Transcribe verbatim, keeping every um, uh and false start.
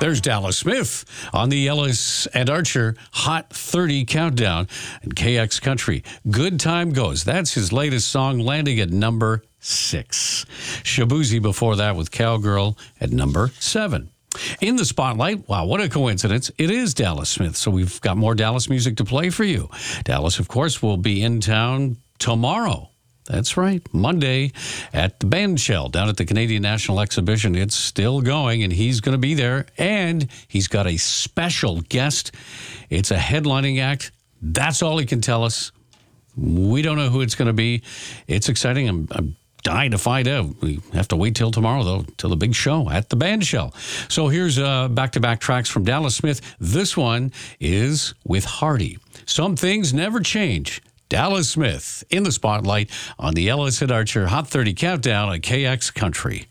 There's Dallas Smith on the Ellis and Archer Hot thirty Countdown and K X Country. Good Time Goes. That's his latest song, landing at number six. Shabuzi before that with Cowgirl at number seven. In the spotlight, wow, what a coincidence. It is Dallas Smith, so we've got more Dallas music to play for you. Dallas, of course, will be in town tomorrow. That's right, Monday at the Bandshell down at the Canadian National Exhibition. It's still going, and he's going to be there, and he's got a special guest. It's a headlining act. That's all he can tell us. We don't know who it's going to be. It's exciting. I'm, I'm dying to find out. We have to wait till tomorrow, though, till the big show at the Bandshell. So here's uh, back-to-back tracks from Dallas Smith. This one is with Hardy. Some Things Never Change. Dallas Smith in the spotlight on the Ellis and Archer Hot thirty Countdown at K X Country.